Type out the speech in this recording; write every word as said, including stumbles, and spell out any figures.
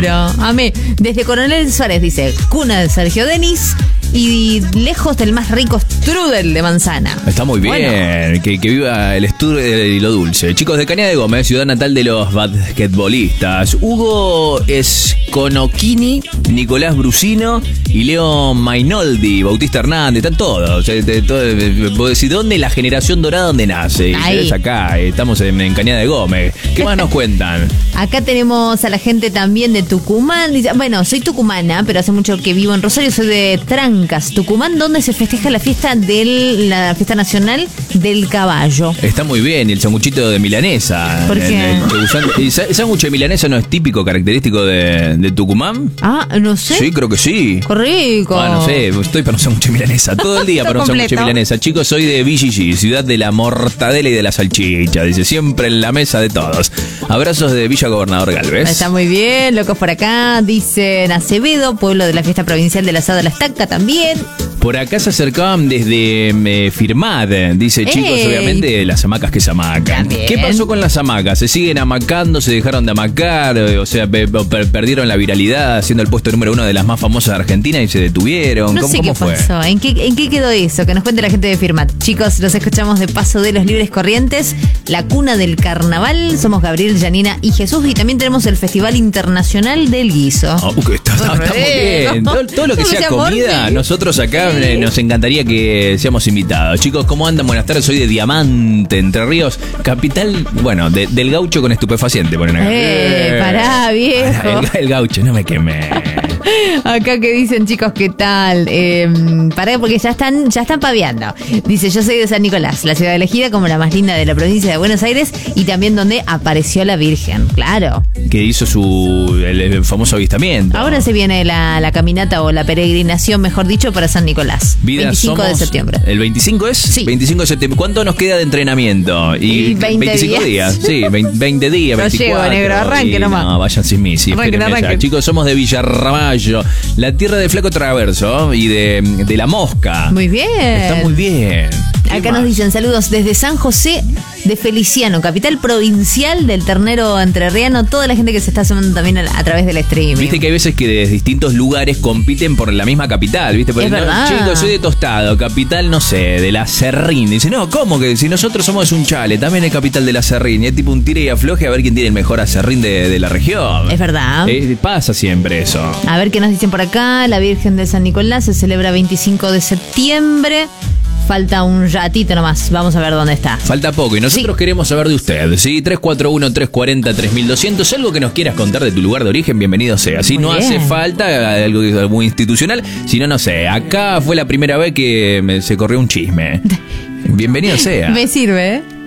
Seguro. Amé. Desde Coronel Suárez dice, cuna de Sergio Denis y lejos del más rico strudel de manzana. Está muy bien, bueno. que, que viva el strudel y lo dulce. Chicos de Cañada de Gómez, ciudad natal de los basquetbolistas. Hugo Sconocchini, Nicolás Brusino y Leo Mainoldi, Bautista Hernández, están todos. De, de, de, vos decís, ¿dónde la generación dorada donde nace? Y es acá, estamos en, en Cañada de Gómez. ¿Qué más nos cuentan? Acá tenemos a la gente también de Tucumán. Dice, bueno, soy tucumana, pero hace mucho que vivo en Rosario, soy de Trancas, Tucumán, donde se festeja la fiesta del la fiesta nacional del caballo. Está muy bien, y el sanguchito de milanesa. ¿Por qué? ¿El sándwich de milanesa no es típico, característico de, de Tucumán? Ah, no sé. Sí, creo que sí. Qué rico. Ah, no sé, estoy para un sándwich de milanesa. Todo el día para un sándwich de milanesa. Chicos, soy de V G G, ciudad de la mortadela y de la salchicha. Dice, siempre en la mesa de todos. Abrazos de Villa Gobernador Galvez. Está muy bien, locos por acá. Dicen Acevedo, pueblo de la fiesta provincial del asado de la estaca también. Por acá se acercaban desde eh, Firmat, dice, ¡Ey! Chicos, obviamente las hamacas que se amacan. También. ¿Qué pasó con las hamacas? ¿Se siguen amacando? ¿Se dejaron de amacar? O sea, pe- per- perdieron la viralidad siendo el puesto número uno de las más famosas de Argentina y se detuvieron. No ¿Cómo, sé qué cómo fue? pasó. ¿En qué, ¿En qué quedó eso? Que nos cuente la gente de Firmat. Chicos, los escuchamos de Paso de los Libres Corrientes, la cuna del carnaval. Somos Gabriel, Janina y Jesús. Y también tenemos el Festival Internacional del Guiso. Oh, uh, está, está- está muy bien. Todo, todo lo que Todo sea sea comida, morfi. nosotros acá Sí. eh, nos encantaría que seamos invitados. Chicos, ¿cómo andan? Buenas tardes, soy de Diamante, Entre Ríos, capital, bueno, de- del gaucho con estupefaciente, ponen acá. Eh, pará, viejo. El, el gaucho, no me quemé. Acá que dicen, chicos, ¿qué tal? Eh, pará, porque ya están, ya están paviando. Dice, yo soy de San Nicolás, la ciudad elegida como la más linda de la provincia de Buenos Aires y también donde apareció la Virgen, claro. Que hizo su el, el famoso avistamiento. Ahora se viene la, la caminata o la peregrinación, mejor dicho, para San Nicolás. Vida veinticinco somos- de septiembre. ¿El veinticinco es? Sí. veinticinco de septiembre. ¿Cuánto nos queda de entrenamiento? Y veinte veinticinco días. días. Sí, veinte, veinte días, No veinticuatro. llego, negro, arranque Y nomás. No, vayan sin mí, sí, Arranquen, espérenme ya. arranquen. Chicos, somos de Villarramallo, la tierra de Flaco Traverso y de, de La Mosca. Muy bien. Está muy bien. ¿Qué Acá más? nos dicen saludos desde San José de Feliciano, capital provincial del ternero entrerriano. Toda la gente que se está sumando también a, a través del streaming. Viste que hay veces que de distintos lugares compiten por la misma capital, ¿viste? Por Es ejemplo, verdad. Chicos, soy de Tostado, capital, no sé, de la Serrín. Dice, no, ¿cómo que si nosotros somos un chale, también es capital de la Serrín? Y es tipo un tire y afloje a ver quién tiene el mejor acerrín de, de la región. Es verdad. Eh, pasa siempre eso. A ver qué nos dicen por acá. La Virgen de San Nicolás se celebra veinticinco de septiembre. Falta un ratito nomás. Vamos a ver dónde está. Falta poco y nosotros Sí. queremos saber de usted, ¿sí? tres cuatro uno, tres cuatro cero, tres mil doscientos, algo que nos quieras contar de tu lugar de origen, bienvenido sea. Si Muy no bien. hace falta algo, algo institucional, si no, no sé, acá fue la primera vez que me- se corrió un chisme. Bienvenido sea. Me sirve, ¿eh?